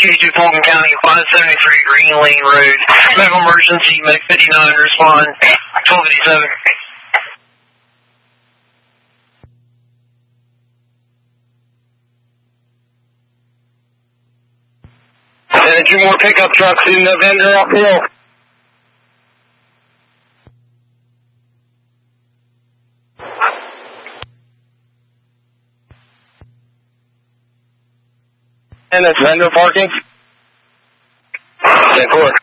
222 Fulton County, 573 Green Lane Road. Medical emergency, Medic 59, respond, 1257. And 2 more pickup trucks in the vendor uphill. And that's vendor parking. 10-4.